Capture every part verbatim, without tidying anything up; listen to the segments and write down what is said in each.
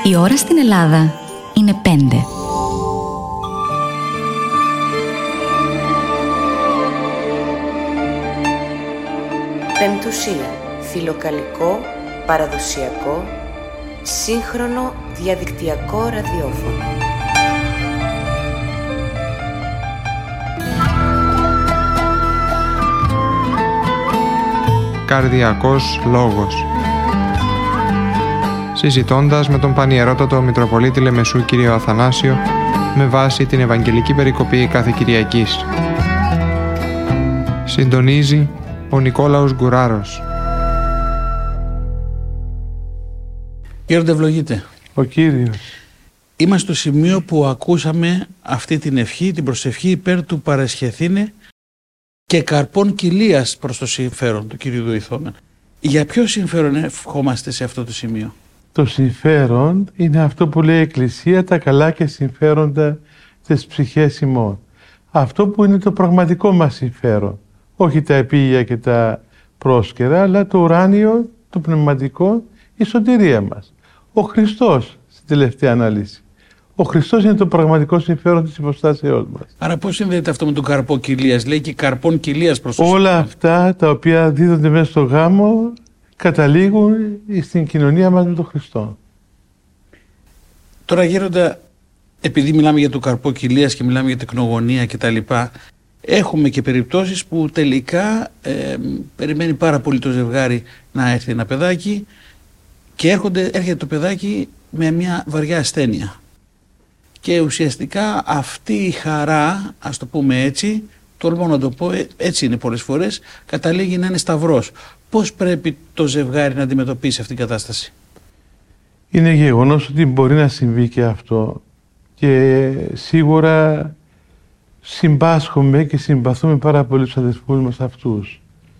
Η ώρα στην Ελλάδα είναι πέντε. Πεμπτουσία. Φιλοκαλικό, παραδοσιακό, σύγχρονο διαδικτυακό ραδιόφωνο. Καρδιακός λόγος. Συζητώντας με τον Πανιερότατο Μητροπολίτη Λεμεσού κύριο Αθανάσιο με βάση την Ευαγγελική Περικοπή κάθε Κυριακής. Συντονίζει ο Νικόλαος Γκουράρος. Γέροντα, ευλογείτε. Ο Κύριος. Είμαστε στο σημείο που ακούσαμε αυτή την ευχή, την προσευχή υπέρ του παρεσχεθήνε και καρπών κοιλίας προς το συμφέρον του Κυρίου Βοηθόμεν. Για ποιο συμφέρον ευχόμαστε σε αυτό το σημείο? Το συμφέρον είναι αυτό που λέει η Εκκλησία, τα καλά και συμφέροντα της ψυχές ημών. Αυτό που είναι το πραγματικό μας συμφέρον. Όχι τα επίγεια και τα πρόσκαιρα, αλλά το ουράνιο, το πνευματικό, η σωτηρία μας. Ο Χριστός, στην τελευταία ανάλυση. Ο Χριστός είναι το πραγματικό συμφέρον της υποστάσεώς μας. Άρα πώς συνδέεται αυτό με τον καρπό κοιλίας? Λέει και καρπών κοιλίας προς το Όλα αυτά τα οποία δίδονται μέσα στο γάμο καταλήγουν στην κοινωνία μας με τον Χριστό. Τώρα, Γέροντα, επειδή μιλάμε για το καρπό κοιλίας και μιλάμε για τεκνογωνία κτλ., έχουμε και περιπτώσεις που τελικά ε, περιμένει πάρα πολύ το ζευγάρι να έρθει ένα παιδάκι και έρχονται, έρχεται το παιδάκι με μια βαριά ασθένεια. Και ουσιαστικά αυτή η χαρά, ας το πούμε έτσι, τολμώ να το πω, έτσι είναι πολλές φορές, καταλήγει να είναι σταυρός. Πώς πρέπει το ζευγάρι να αντιμετωπίσει αυτή την κατάσταση? Είναι γεγονός ότι μπορεί να συμβεί και αυτό και σίγουρα συμπάσχουμε και συμπαθούμε πάρα πολύ τους αδερφούς μας αυτούς.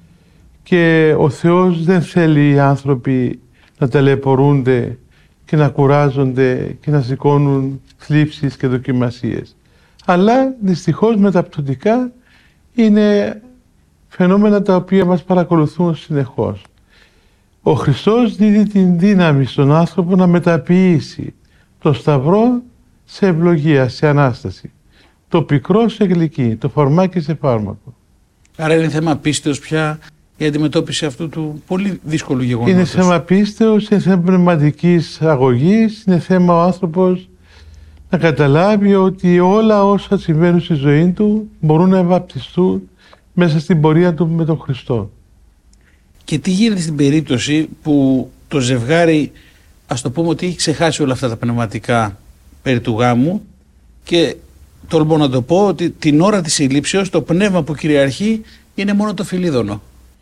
Και ο Θεός δεν θέλει οι άνθρωποι να ταλαιπωρούνται και να κουράζονται και να σηκώνουν θλίψεις και δοκιμασίες. Αλλά δυστυχώς μεταπτωτικά είναι φαινόμενα τα οποία μας παρακολουθούν συνεχώς. Ο Χριστός δίδει την δύναμη στον άνθρωπο να μεταποιήσει το σταυρό σε ευλογία, σε Ανάσταση. Το πικρό σε γλυκή, το φαρμάκι σε φάρμακο. Άρα είναι θέμα πίστεως πια η αντιμετώπιση αυτού του πολύ δύσκολου γεγονότος. Είναι θέμα πίστεως, είναι θέμα πνευματικής αγωγής, είναι θέμα ο άνθρωπος να καταλάβει ότι όλα όσα συμβαίνουν στη ζωή του μπορούν να βαπτιστούν μέσα στην πορεία του με τον Χριστό. Και τι γίνεται στην περίπτωση που το ζευγάρι, ας το πούμε ότι έχει ξεχάσει όλα αυτά τα πνευματικά περί του γάμου και τολμώ να το πω ότι την ώρα της συλλήψεως το πνεύμα που κυριαρχεί είναι μόνο το φιλίδωνο.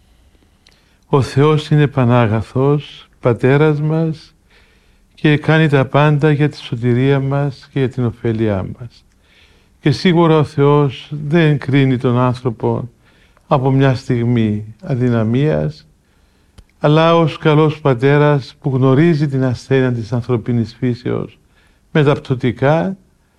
Ο Θεός είναι πανάγαθος, πατέρας μας και κάνει τα πάντα για τη σωτηρία μας και για την ωφέλειά μας. Και σίγουρα ο Θεός δεν κρίνει τον άνθρωπο από μια στιγμή αδυναμίας, αλλά ως καλός πατέρας που γνωρίζει την ασθένεια της ανθρωπίνης φύσεως μεταπτωτικά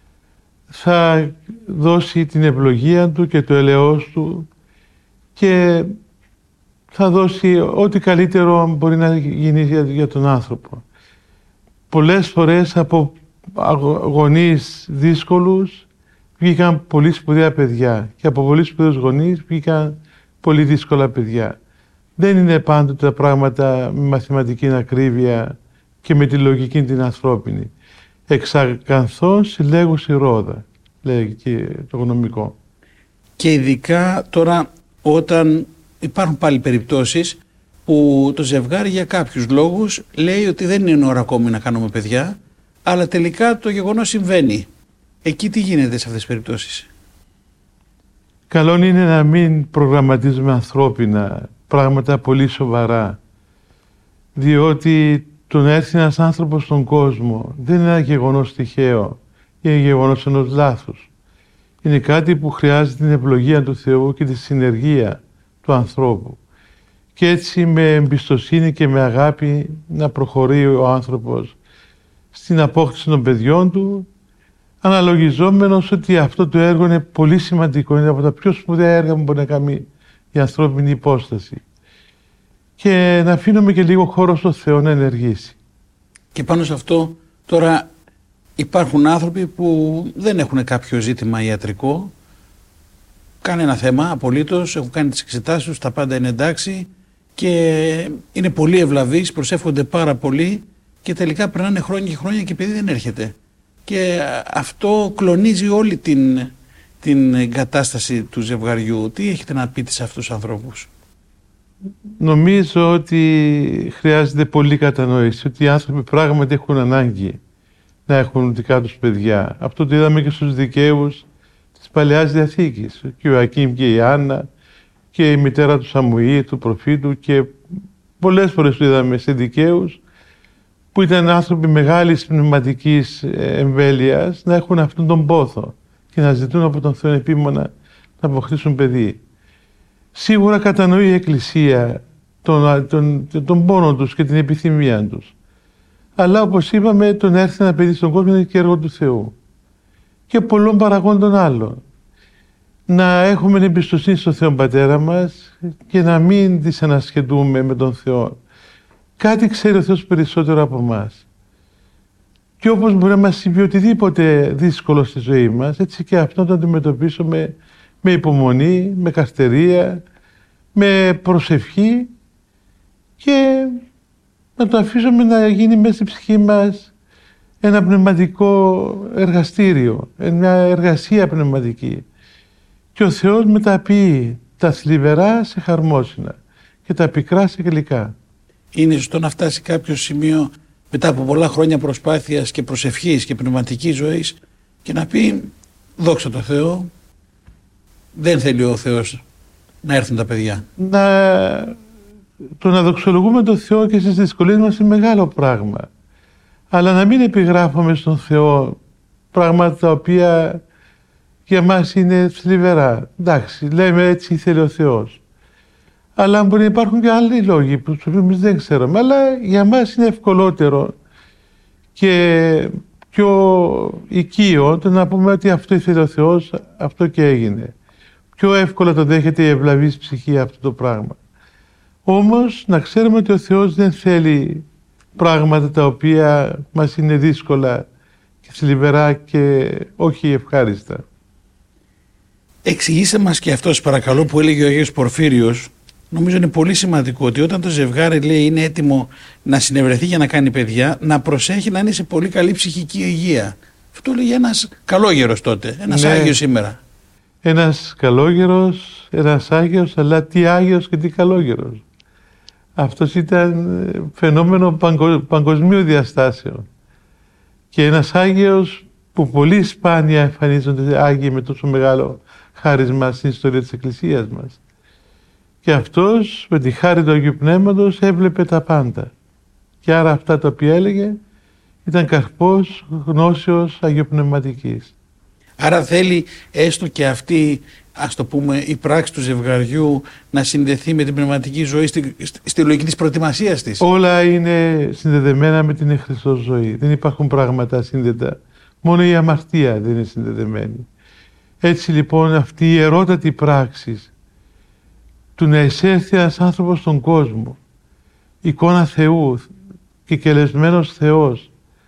θα δώσει την ευλογία του και το ελεός του και θα δώσει ό,τι καλύτερο μπορεί να γίνει για, για τον άνθρωπο. Πολλές φορές από γονείς δύσκολους βγήκαν πολύ σπουδαία παιδιά και από πολύ σπουδαίους γονείς βγήκαν πολύ δύσκολα παιδιά. Δεν είναι πάντοτε τα πράγματα με μαθηματική ακρίβεια και με τη λογική την ανθρώπινη. Εξακανθώς συλλέγουσι ρόδα, λέει και το γνωμικό. Και ειδικά τώρα όταν υπάρχουν πάλι περιπτώσεις που το ζευγάρι για κάποιους λόγους λέει ότι δεν είναι ώρα ακόμη να κάνουμε παιδιά, αλλά τελικά το γεγονός συμβαίνει. Εκεί τι γίνεται σε αυτές τις περιπτώσεις? Καλό είναι να μην προγραμματίζουμε ανθρώπινα πράγματα πολύ σοβαρά, διότι το να έρθει ένας άνθρωπος στον κόσμο δεν είναι ένα γεγονός τυχαίο, είναι γεγονός ενός λάθους. Είναι κάτι που χρειάζεται την ευλογία του Θεού και τη συνεργία του ανθρώπου. Και έτσι με εμπιστοσύνη και με αγάπη να προχωρεί ο άνθρωπος στην απόκτηση των παιδιών του, αναλογιζόμενος ότι αυτό το έργο είναι πολύ σημαντικό, είναι από τα πιο σπουδαία έργα που μπορεί να κάνει η ανθρώπινη υπόσταση. Και να αφήνουμε και λίγο χώρο στο Θεό να ενεργήσει. Και πάνω σε αυτό Τώρα υπάρχουν άνθρωποι που δεν έχουν κάποιο ζήτημα ιατρικό, κανένα θέμα απολύτως, έχουν κάνει τις εξετάσεις τους, τα πάντα είναι εντάξει και είναι πολύ ευλαβείς, προσεύχονται πάρα πολύ και τελικά περνάνε χρόνια και χρόνια και παιδί δεν έρχεται. Και αυτό κλονίζει όλη την, την κατάσταση του ζευγαριού. Τι έχετε να πείτε σε αυτούς τους ανθρώπους? Νομίζω ότι χρειάζεται πολύ κατανόηση, ότι οι άνθρωποι πράγματι έχουν ανάγκη να έχουν δικά τους παιδιά. Αυτό το είδαμε και στους δικαίους της Παλαιάς Διαθήκης. Και ο Ακίμ και η Άννα και η μητέρα του Σαμουήλ, του προφήτου, και πολλές φορές το είδαμε σε δικαίους που ήταν άνθρωποι μεγάλης πνευματικής εμβέλειας να έχουν αυτόν τον πόθο και να ζητούν από τον Θεό επίμονα να αποκτήσουν παιδί. Σίγουρα κατανοεί η Εκκλησία τον, τον, τον πόνο τους και την επιθυμία τους. Αλλά όπως είπαμε, το να έρθει ένα παιδί στον κόσμο είναι και έργο του Θεού. Και πολλών παραγόντων άλλων. Να έχουμε εμπιστοσύνη στον Θεό Πατέρα μας και να μην δυσανασχετούμε με τον Θεό. Κάτι ξέρει ο Θεός περισσότερο από εμάς. Και όπως μπορεί να μας συμβεί οτιδήποτε δύσκολο στη ζωή μας, έτσι και αυτό να το αντιμετωπίσουμε με υπομονή, με καρτερία, με προσευχή και να το αφήσουμε να γίνει μέσα στη ψυχή μας ένα πνευματικό εργαστήριο, μια εργασία πνευματική. Και ο Θεός μεταποιεί τα θλιβερά σε χαρμόσυνα και τα πικρά σε γλυκά. Είναι σωστό να φτάσει κάποιο σημείο μετά από πολλά χρόνια προσπάθειας και προσευχής και πνευματικής ζωής και να πει δόξα τω Θεώ, δεν θέλει ο Θεός να έρθουν τα παιδιά. Να... Το να δοξολογούμε τον Θεό και στις δυσκολίες μας είναι μεγάλο πράγμα. Αλλά να μην επιγράφουμε στον Θεό πράγματα τα οποία για μας είναι θλιβερά. Εντάξει, λέμε έτσι ήθελε ο Θεός. Αλλά μπορεί να υπάρχουν και άλλοι λόγοι που τους οποίους δεν ξέρουμε. Αλλά για μας είναι ευκολότερο και πιο οικείο το να πούμε ότι αυτό ήθελε ο Θεός, αυτό και έγινε. Πιο εύκολα το δέχεται η ευλαβής ψυχή αυτό το πράγμα. Όμως να ξέρουμε ότι ο Θεός δεν θέλει πράγματα τα οποία μας είναι δύσκολα και θλιβερά και όχι ευχάριστα. Εξηγήστε μας και αυτό, παρακαλώ, που έλεγε ο Αγίος Πορφύριος. Νομίζω είναι πολύ σημαντικό ότι όταν το ζευγάρι λέει είναι έτοιμο να συνευρεθεί για να κάνει παιδιά, να προσέχει να είναι σε πολύ καλή ψυχική υγεία. Αυτό λέγει ένας καλόγερος τότε, ένας ναι. Άγιος σήμερα. Ένας καλόγερος, ένας Άγιος, αλλά τι Άγιος και τι καλόγερος. Αυτός ήταν φαινόμενο παγκο, παγκοσμίου διαστάσεων. Και ένας Άγιος που πολύ σπάνια εμφανίζονται Άγιοι με τόσο μεγάλο χάρισμα στην ιστορία της Εκκλησίας μας. Και αυτός με τη χάρη του Αγίου Πνεύματος έβλεπε τα πάντα. Και άρα αυτά τα οποία έλεγε ήταν καρπός γνώσεως αγιοπνευματικής. Άρα θέλει έστω και αυτή, ας το πούμε, η πράξη του ζευγαριού να συνδεθεί με την πνευματική ζωή στη, στη λογική της προετοιμασίας της. Όλα είναι συνδεδεμένα με την Χριστός ζωή. Δεν υπάρχουν πράγματα σύνδετα. Μόνο η αμαρτία δεν είναι συνδεδεμένη. Έτσι λοιπόν αυτή η ιερότατη πράξη του να εισέλθει ένας άνθρωπος στον κόσμο, εικόνα Θεού και κελεσμένος Θεός,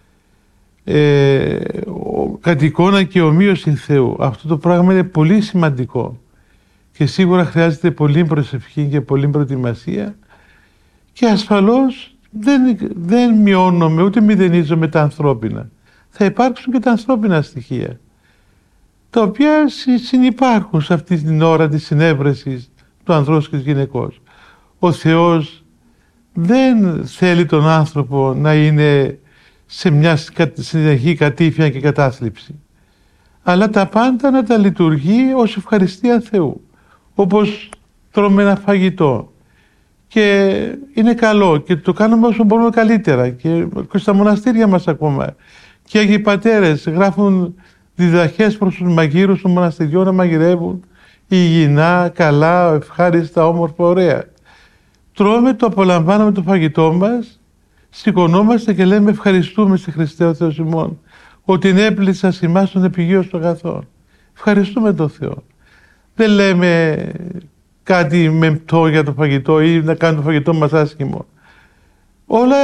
ε, κατ' εικόνα και ομοίωση Θεού, αυτό το πράγμα είναι πολύ σημαντικό και σίγουρα χρειάζεται πολλή προσευχή και πολλή προετοιμασία και ασφαλώς δεν, δεν μειώνομαι ούτε μηδενίζομαι τα ανθρώπινα. Θα υπάρξουν και τα ανθρώπινα στοιχεία τα οποία συνυπάρχουν σε αυτή την ώρα της συνέβρεσης του ανδρός και της γυναικός. Ο Θεός δεν θέλει τον άνθρωπο να είναι σε μια συνεχή κατήφια και κατάθλιψη, αλλά τα πάντα να τα λειτουργεί ως ευχαριστία Θεού, όπως τρώμε ένα φαγητό και είναι καλό και το κάνουμε όσο μπορούμε καλύτερα και, και στα μοναστήρια μας ακόμα και οι Αγίοι Πατέρες γράφουν διδαχές προς τους μαγείρους των μοναστηριών να μαγειρεύουν υγιεινά, καλά, ευχάριστα, όμορφα, ωραία. Τρώμε, το απολαμβάνουμε το φαγητό μας, σηκωνόμαστε και λέμε ευχαριστούμε στη Χριστέ ο Θεός ημών, ότι ενέπληξας ημάς των επιγείων των αγαθών. Ευχαριστούμε τον Θεό. Δεν λέμε κάτι μεμπτό για το φαγητό ή να κάνει το φαγητό μας άσχημο. Όλα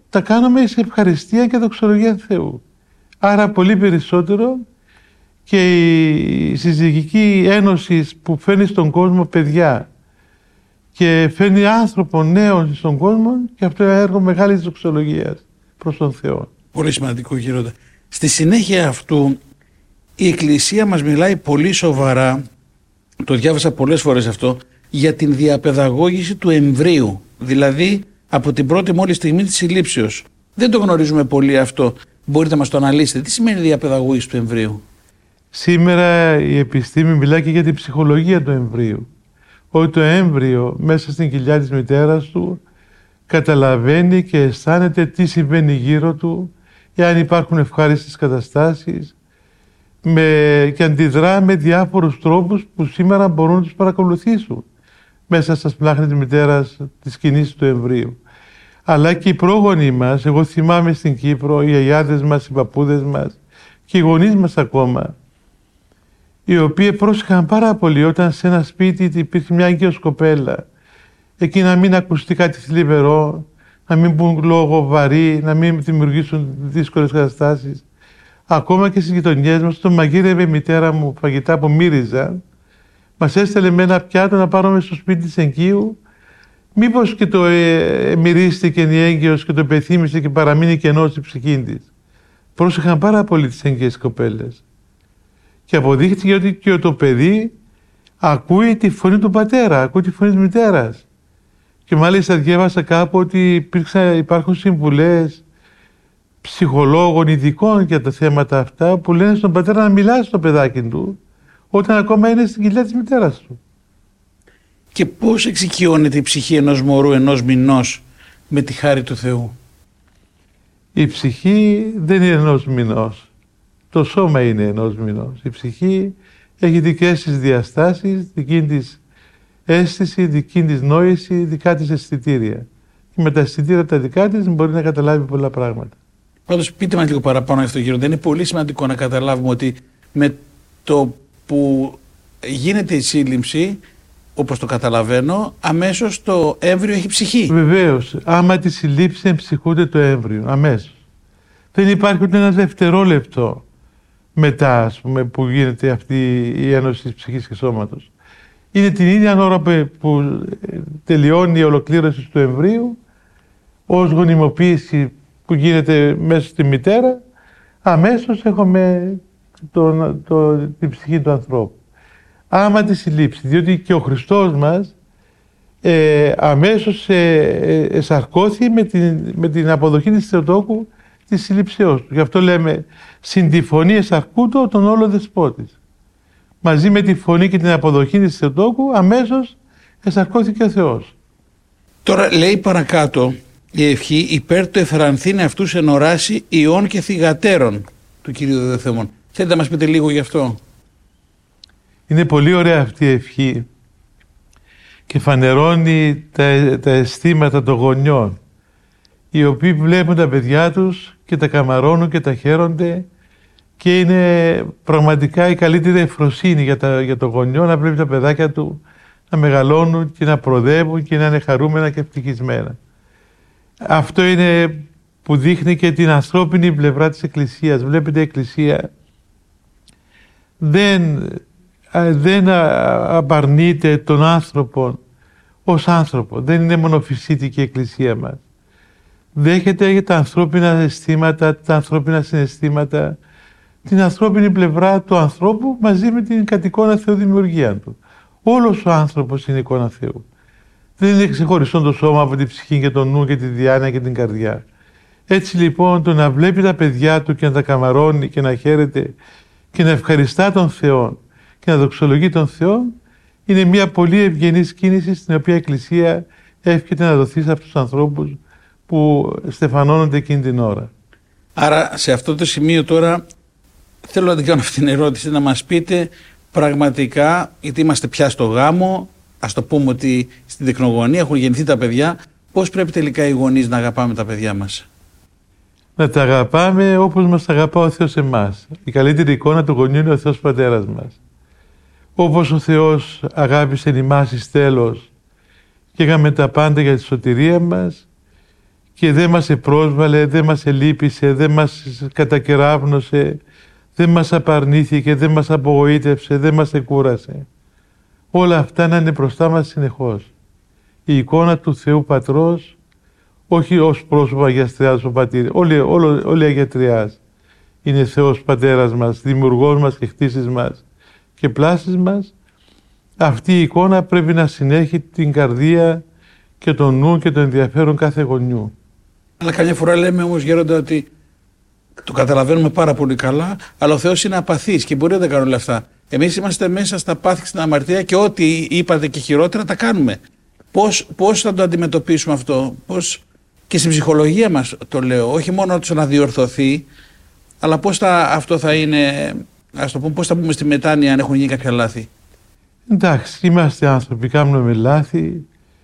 τα κάνουμε σε ευχαριστία και δοξολογία Θεού. Άρα πολύ περισσότερο και η συζυγική ένωση που φέρνει στον κόσμο παιδιά και φέρνει άνθρωπο νέο στον κόσμο, και αυτό είναι έργο μεγάλης δοξολογίας προς τον Θεό. Πολύ σημαντικό, Γέροντα. Στη συνέχεια αυτού η Εκκλησία μας μιλάει πολύ σοβαρά, το διάβασα πολλές φορές αυτό, για την διαπαιδαγώγηση του εμβρίου, δηλαδή από την πρώτη μόλις στιγμή της συλλήψεως. Δεν το γνωρίζουμε πολύ αυτό. Μπορείτε να μας το αναλύσετε. Τι σημαίνει διαπαιδαγώγηση του εμβρίου? Σήμερα η επιστήμη μιλάει και για την ψυχολογία του εμβρίου. Ότι το έμβριο μέσα στην κοιλιά της μητέρας του καταλαβαίνει και αισθάνεται τι συμβαίνει γύρω του, εάν υπάρχουν ευχάριστες καταστάσεις, με, και αντιδρά με διάφορους τρόπους που σήμερα μπορούν να τους παρακολουθήσουν μέσα στα σπλάχνη της μητέρας, της κινήσης του εμβρίου. Αλλά και οι πρόγονοι μας, εγώ θυμάμαι στην Κύπρο, οι γιαγιάδες μας, οι παππούδες μας και οι γονείς μας ακόμα, οι οποίοι πρόσεχαν πάρα πολύ όταν σε ένα σπίτι υπήρχε μια έγκυος κοπέλα, εκεί να μην ακουστεί κάτι θλιβερό, να μην πούν λόγο βαρύ, να μην δημιουργήσουν δύσκολες καταστάσεις. Ακόμα και στις γειτονιές μας, το μαγείρευε η μητέρα μου φαγητά που μύριζαν, μας έστελε με ένα πιάτο να πάρουμε στο σπίτι της εγκύου. Μήπως και το ε, μυρίστηκε η έγκυος και το πεθύμισε και παραμείνει κενό στη ψυχή της. Πρόσεχαν πάρα πολύ τις έγκυες κοπέλες. Και αποδείχθηκε ότι και το παιδί ακούει τη φωνή του πατέρα, ακούει τη φωνή της μητέρας. Και μάλιστα διέβασα κάπου ότι υπήρξαν, υπάρχουν συμβουλές ψυχολόγων ειδικών για τα θέματα αυτά, που λένε στον πατέρα να μιλάει στο παιδάκι του όταν ακόμα είναι στην κοιλιά της μητέρας του. Και πώς εξοικειώνεται η ψυχή ενός μωρού ενός μηνός με τη χάρη του Θεού? Η ψυχή δεν είναι ενός μηνός. Το σώμα είναι ενός μηνός. Η ψυχή έχει δικές της διαστάσεις, δική της αίσθηση, δική της νόηση, δικά της αισθητήρια. Και με τα αισθητήρια τα δικά της μπορεί να καταλάβει πολλά πράγματα. Πάντως πείτε μας λίγο παραπάνω αυτό, Γέροντα. Είναι πολύ σημαντικό να καταλάβουμε ότι με το που γίνεται η σύλληψη, όπως το καταλαβαίνω, αμέσως το έμβριο έχει ψυχή. Βεβαίως. Άμα τη συλλήψει εμψυχούνται το έμβριο. Αμέσως. Δεν υπάρχει ούτε ένα δευτερόλεπτο μετά, ας πούμε, που γίνεται αυτή η ένωση της ψυχής και σώματος. Είναι την ίδια ώρα που τελειώνει η ολοκλήρωση του εμβρίου, ως γονιμοποίηση που γίνεται μέσα στη μητέρα, αμέσως έχουμε το, το, την ψυχή του ανθρώπου. Άμα τη συλλήψει, διότι και ο Χριστός μας ε, αμέσως ε, ε, εσαρκώθη με την, με την αποδοχή της Θεοτόκου της συλλήψεώς του. Γι' αυτό λέμε συν τη φωνή εσαρκούτο τον όλο δεσπότης. Μαζί με τη φωνή και την αποδοχή της Θεοτόκου αμέσως εσαρκώθηκε ο Θεός. Τώρα λέει παρακάτω η ευχή υπέρ του εθρανθήνε αυτούς ενοράσει ιών και θυγατέρων του Κυρίου Δεδεθέμων. Θέλετε να μας πείτε λίγο γι' αυτό? Είναι πολύ ωραία αυτή η ευχή και φανερώνει τα, τα αισθήματα των γονιών, οι οποίοι βλέπουν τα παιδιά τους και τα καμαρώνουν και τα χαίρονται, και είναι πραγματικά η καλύτερη ευφροσύνη για, τα, για το γονιό να βλέπει τα παιδάκια του να μεγαλώνουν και να προοδεύουν και να είναι χαρούμενα και ευτυχισμένα. Αυτό είναι που δείχνει και την ανθρώπινη πλευρά της Εκκλησίας. Βλέπετε, η Εκκλησία δεν, δεν απαρνείται τον άνθρωπο ως άνθρωπο. Δεν είναι μονοφυσίτικη η Εκκλησία μας. Δέχεται τα ανθρώπινα αισθήματα, τα ανθρώπινα συναισθήματα, την ανθρώπινη πλευρά του ανθρώπου μαζί με την κατ' εικόνα Θεού δημιουργία του. Όλος ο άνθρωπος είναι εικόνα Θεού. Δεν είναι ξεχωριστό το σώμα από την ψυχή και τον νου και τη διάνοια και την καρδιά. Έτσι λοιπόν, το να βλέπει τα παιδιά του και να τα καμαρώνει και να χαίρεται και να ευχαριστά τον Θεό και να δοξολογεί τον Θεό, είναι μια πολύ ευγενής κίνηση στην οποία η Εκκλησία εύχεται να δοθεί σε αυτούς τους ανθρώπους που στεφανώνονται εκείνη την ώρα. Άρα σε αυτό το σημείο τώρα θέλω να την κάνω αυτήν την ερώτηση, να μας πείτε πραγματικά, γιατί είμαστε πια στο γάμο, ας το πούμε ότι στην τεκνογωνία έχουν γεννηθεί τα παιδιά, πώς πρέπει τελικά οι γονείς να αγαπάμε τα παιδιά μας? Να τα αγαπάμε όπως μας αγαπά ο Θεός εμάς. Η καλύτερη εικόνα του γονιού είναι ο Θεός Πατέρας μας. Όπως ο Θεός αγάπησε εμάς εις τέλος και έκαμε τα πάντα για τη σωτηρία μας, και δεν μας επρόσβαλε, δεν μας ελείπησε, δεν μας κατακεράβνωσε, δεν μας απαρνήθηκε, δεν μας απογοήτευσε, δεν μας εκούρασε. Όλα αυτά να είναι μπροστά μας συνεχώς. Η εικόνα του Θεού Πατρός, όχι ως πρόσωπο αγιαστριάς ο Πατήρ, όλοι, όλοι, όλοι αγιαστριάς. Είναι Θεός Πατέρας μας, Δημιουργός μας και χτίσης μας και πλάσης μας. Αυτή η εικόνα πρέπει να συνέχει την καρδία και το νου και το ενδιαφέρον κάθε γονιού. Αλλά καμιά φορά λέμε όμως, Γέροντα, ότι το καταλαβαίνουμε πάρα πολύ καλά, αλλά ο Θεός είναι απαθής και μπορεί να τα κάνει όλα αυτά. Εμείς είμαστε μέσα στα πάθη και στην αμαρτία και ό,τι είπατε και χειρότερα τα κάνουμε. Πώς, πώς θα το αντιμετωπίσουμε αυτό, πώς, και στην ψυχολογία μας το λέω, όχι μόνο το να διορθωθεί, αλλά πώς θα, αυτό θα είναι, ας το πούμε, πώς θα πούμε στη μετάνοια αν έχουν γίνει κάποια λάθη. Εντάξει, είμαστε άνθρωποι, κάνουμε λάθη,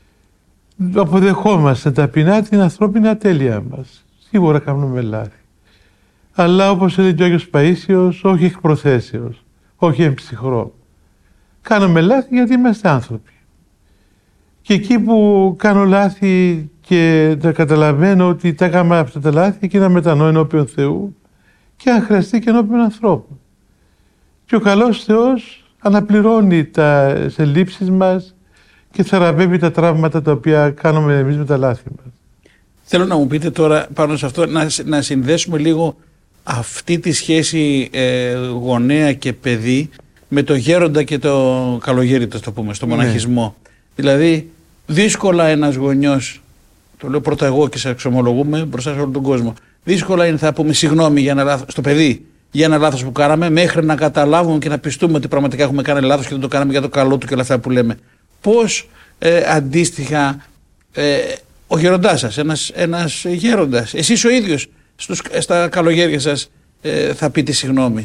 αποδεχόμαστε ταπεινά την ανθρώπινη ατέλεια μας. Σίγουρα κάνουμε λάθη. Αλλά όπως έλεγε ο Άγιος Παΐσιος, όχι εκ προθέσεως, όχι εν ψυχρό. Κάνουμε λάθη γιατί είμαστε άνθρωποι. Και εκεί που κάνω λάθη και τα καταλαβαίνω ότι τα έκανα αυτά τα λάθη, εκεί να μετανοώ ενώπιον Θεού και αν χρειαστεί και ενώπιον ανθρώπου. Και ο καλός Θεός αναπληρώνει τα ελλείψεις μας και θεραπεύει τα τραύματα τα οποία κάνουμε εμείς με τα λάθη μας. Θέλω να μου πείτε τώρα πάνω σε αυτό, να, να συνδέσουμε λίγο αυτή τη σχέση ε, γονέα και παιδί με το γέροντα και το καλογέριτο, το πούμε, στο μοναχισμό. Ναι. Δηλαδή, δύσκολα ένας γονιός, το λέω πρώτα εγώ και σε εξομολογούμε μπροστά σε όλο τον κόσμο, δύσκολα είναι θα πούμε συγγνώμη για ένα λάθος, στο παιδί για ένα λάθος που κάναμε, μέχρι να καταλάβουμε και να πιστούμε ότι πραγματικά έχουμε κάνει λάθος και δεν το κάναμε για το καλό του και όλα αυτά που λέμε. Πώς ε, αντίστοιχα ε, ο γέροντάς σας, ένας, ένας γέροντας, εσείς ο ίδιος στους, στα καλογέρια σας ε, θα πείτε συγγνώμη?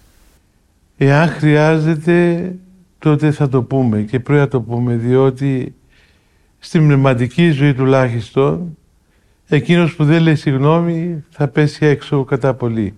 Εάν χρειάζεται, τότε θα το πούμε και πρέπει να το πούμε, διότι στην πνευματική ζωή τουλάχιστον εκείνος που δεν λέει συγγνώμη θα πέσει έξω κατά πολύ.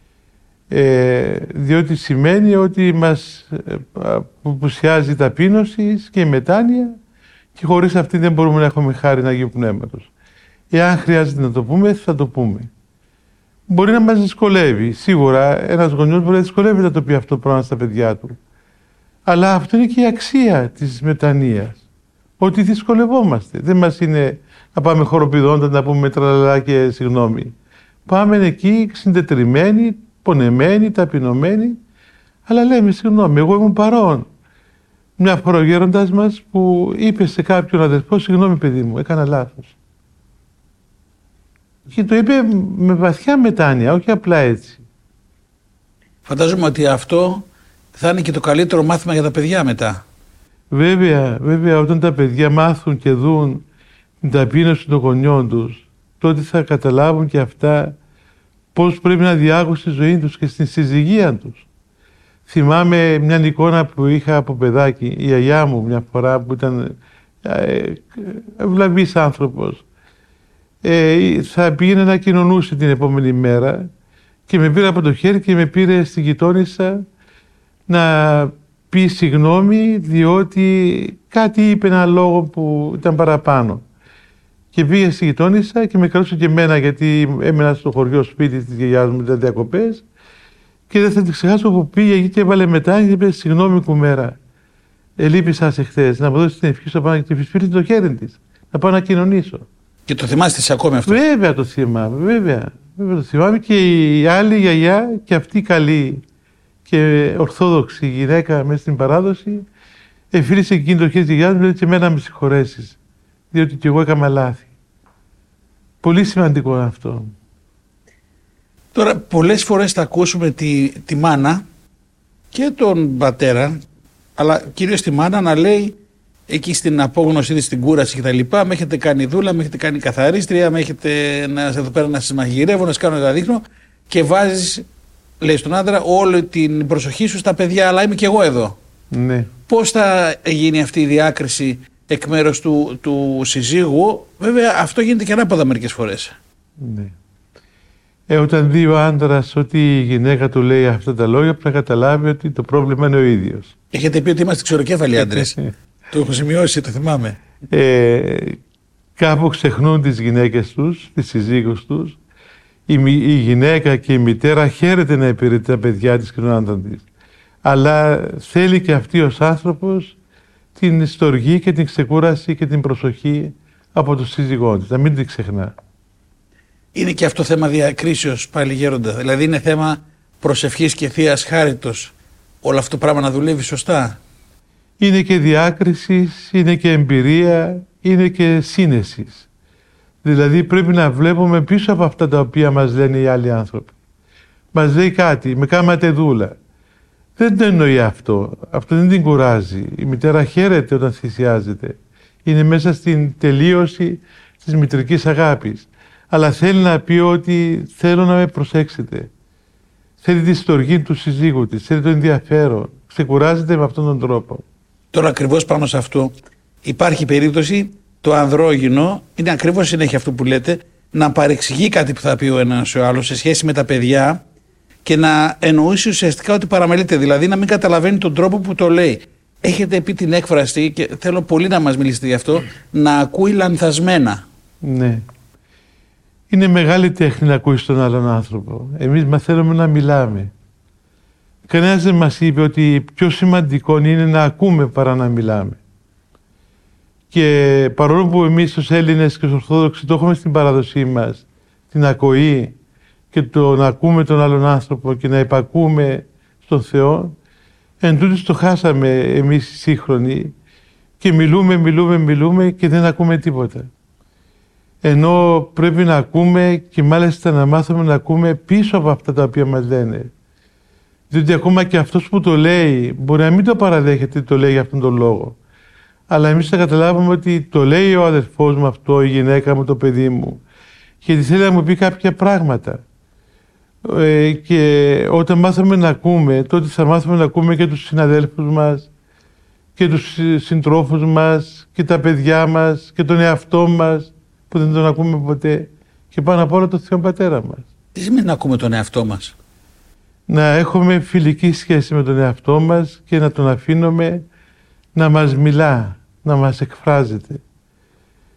Ε, διότι σημαίνει ότι μας απουσιάζει η ταπείνωση και η μετάνοια και χωρίς αυτή δεν μπορούμε να έχουμε χάρη Αγίου Πνεύματος. Εάν χρειάζεται να το πούμε, θα το πούμε. Μπορεί να μας δυσκολεύει. Σίγουρα ένας γονιός μπορεί να δυσκολεύει να το πει αυτό το πράγμα στα παιδιά του. Αλλά αυτό είναι και η αξία της μετανοίας. Ότι δυσκολευόμαστε. Δεν μας είναι να πάμε χοροπηδώντας να πούμε τραλαλά και συγγνώμη. Πάμε εκεί συντετριμμένοι, πονεμένοι, ταπεινωμένοι, αλλά λέμε συγγνώμη, εγώ ήμουν παρόν. Μια φορά ο γέροντας μας που είπε σε κάποιον αδερφό, συγγνώμη παιδί μου, έκανα λάθος. Και το είπε με βαθιά μετάνοια, όχι απλά έτσι. Φαντάζομαι ότι αυτό θα είναι και το καλύτερο μάθημα για τα παιδιά μετά. Βέβαια, βέβαια, όταν τα παιδιά μάθουν και δουν την ταπείνωση των γονιών τους, τότε θα καταλάβουν και αυτά πώς πρέπει να διάγουν στη ζωή τους και στην συζυγία τους. Θυμάμαι μια εικόνα που είχα από παιδάκι, η γιαγιά μου μια φορά που ήταν ε, ευλαβής άνθρωπος. Ε, θα πήγαινε να κοινωνούσε την επόμενη μέρα και με πήρε από το χέρι και με πήρε στην γειτόνισσα να πει συγγνώμη διότι κάτι είπε ένα λόγο που ήταν παραπάνω. Και πήγε στη γειτόνισσα και με καλούσε και εμένα γιατί έμενα στο χωριό σπίτι της γιαγιάς μου, ήταν διακοπές και δεν θα τη ξεχάσω που πήγε και έβαλε μετά και είπε συγγνώμη κουμέρα. Ελείπησα σε χθες, να μου δώσει την ευχή σου πάνω και τη φυσφύρει το χέρι της, να πάω να κοινωνήσω. Και το θυμάστε σε ακόμη αυτό? Βέβαια το θυμάμαι, βέβαια. βέβαια το θυμάμαι και η άλλη γιαγιά και αυτή καλή και ορθόδοξη γυναίκα μέσα στην παράδοση εφήρησε εκείνη το χέρι της γιαγιάς μου και λέει και εμένα με συγχωρέσεις, διότι και εγώ έκανα λάθη. Πολύ σημαντικό αυτό. Τώρα πολλές φορές θα ακούσουμε τη, τη μάνα και τον πατέρα, αλλά κυρίως τη μάνα να λέει εκεί στην απόγνωσή της, στην κούραση κτλ. Με έχετε κάνει δούλα, με έχετε κάνει καθαρίστρια, με έχετε να, εδώ πέρα να σας μαγειρεύω, να σας κάνω να δείχνω και βάζεις, λέει στον άντρα, όλη την προσοχή σου στα παιδιά, αλλά είμαι και εγώ εδώ. Ναι. Πώς θα γίνει αυτή η διάκριση εκ μέρους του, του συζύγου? Βέβαια αυτό γίνεται και ανάποδα μερικές φορές. Ναι. Ε, όταν δει ο άντρας ότι η γυναίκα του λέει αυτά τα λόγια, πρέπει να καταλάβει ότι το πρόβλημα είναι ο ίδιος. Έχετε πει ότι είμαστε ξεροκέφαλοι άντρες. Το έχω σημειώσει, το θυμάμαι. Ε, κάπου ξεχνούν τις γυναίκες τους, τις συζύγους τους. Η, η γυναίκα και η μητέρα χαίρεται να υπηρετεί τα παιδιά της και τον άντρα της. Αλλά θέλει και αυτή ως άνθρωπος την στοργή και την ξεκούραση και την προσοχή από τον σύζυγό της. Να μην την ξεχνά. Είναι και αυτό θέμα διακρίσεως πάλι, Γέροντα? Δηλαδή είναι θέμα προσευχής και θείας χάριτος όλο αυτό το πράγμα να δουλεύει σωστά? Είναι και διάκριση, είναι και εμπειρία, είναι και σύνεσης. Δηλαδή πρέπει να βλέπουμε πίσω από αυτά τα οποία μας λένε οι άλλοι άνθρωποι. Μας λέει κάτι, με κάματε δούλα. Δεν το εννοεί αυτό. Αυτό δεν την κουράζει. Η μητέρα χαίρεται όταν θυσιάζεται. Είναι μέσα στην τελείωση της μητρικής αγάπης. Αλλά θέλει να πει ότι θέλω να με προσέξετε. Θέλει τη στοργή του συζύγου της, θέλει το ενδιαφέρον. Ξεκουράζεται με αυτόν τον τρόπο. Τώρα ακριβώς πάνω σε αυτό υπάρχει περίπτωση το ανδρόγυνο, είναι ακριβώς συνέχεια αυτό που λέτε, να παρεξηγεί κάτι που θα πει ο ένας ο άλλος σε σχέση με τα παιδιά και να εννοήσει ουσιαστικά ότι παραμελείται, δηλαδή να μην καταλαβαίνει τον τρόπο που το λέει. Έχετε πει την έκφραση και θέλω πολύ να μας μιλήσετε γι' αυτό, να ακούει λανθασμένα. Ναι. Είναι μεγάλη τέχνη να ακούεις τον άλλον άνθρωπο. Εμείς μαθαίνουμε να μιλάμε. Κανένας δεν μας είπε ότι πιο σημαντικό είναι να ακούμε παρά να μιλάμε. Και παρόλο που εμείς ως Έλληνες και ως Ορθόδοξοι το έχουμε στην παράδοσή μας, την ακοή και το να ακούμε τον άλλον άνθρωπο και να υπακούμε στον Θεό, εν τούτης το χάσαμε εμείς οι σύγχρονοι και μιλούμε, μιλούμε, μιλούμε και δεν ακούμε τίποτα. Ενώ πρέπει να ακούμε και μάλιστα να μάθουμε να ακούμε πίσω από αυτά τα οποία μας λένε. Διότι ακόμα και αυτός που το λέει μπορεί να μην το παραδέχεται ότι το λέει για αυτόν τον λόγο. Αλλά εμείς θα καταλάβουμε ότι το λέει ο αδερφός μου αυτό, η γυναίκα μου, το παιδί μου, γιατί θέλει να μου πει κάποια πράγματα. Ε, και όταν μάθαμε να ακούμε, τότε θα μάθουμε να ακούμε και τους συναδέλφους μας και τους συντρόφους μας και τα παιδιά μας και τον εαυτό μας που δεν τον ακούμε ποτέ και πάνω απ' όλα τον Θεό Πατέρα μας. Τι σημαίνει να ακούμε τον εαυτό μας? Να έχουμε φιλική σχέση με τον εαυτό μας και να τον αφήνουμε να μας μιλά, να μας εκφράζεται.